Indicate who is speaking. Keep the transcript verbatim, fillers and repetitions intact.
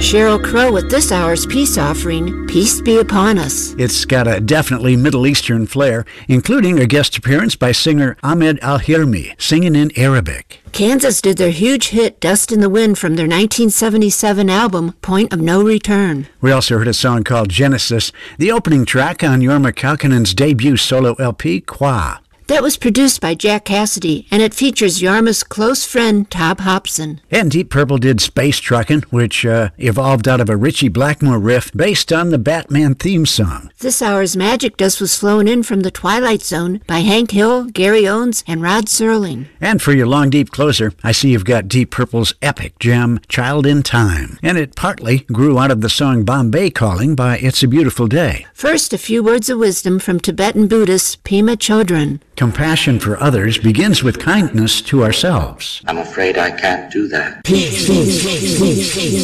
Speaker 1: Sheryl Crow with this hour's peace offering, Peace Be Upon Us.
Speaker 2: It's got a definitely Middle Eastern flair, including a guest appearance by singer Ahmed Al-Hirmi, singing in Arabic.
Speaker 1: Kansas did their huge hit Dust in the Wind from their nineteen seventy-seven album, Point of No Return.
Speaker 2: We also heard a song called Genesis, the opening track on Jorma Kaukonen's debut solo L P, Qua.
Speaker 1: That was produced by Jack Cassidy, and it features Jorma's close friend, Tob Hobson.
Speaker 2: And Deep Purple did Space Truckin', which uh, evolved out of a Ritchie Blackmore riff based on the Batman theme song.
Speaker 1: This hour's Magic Dust was flown in from the Twilight Zone by Hank Hill, Gary Owens, and Rod Serling.
Speaker 2: And for your long, deep closer, I see you've got Deep Purple's epic gem, Child in Time. And it partly grew out of the song Bombay Calling by It's a Beautiful Day.
Speaker 1: First, a few words of wisdom from Tibetan Buddhist Pema Chodron.
Speaker 2: Compassion for others begins with kindness to ourselves.
Speaker 3: I'm afraid I can't do that.
Speaker 1: Peace, peace, peace, peace, peace.